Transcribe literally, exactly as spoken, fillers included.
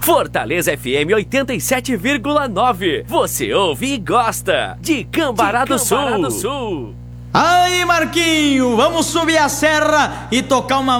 Fortaleza F M oitenta e sete vírgula nove. Você ouve e gosta de Cambará do Sul. Aí, Marquinho, vamos subir a serra e tocar uma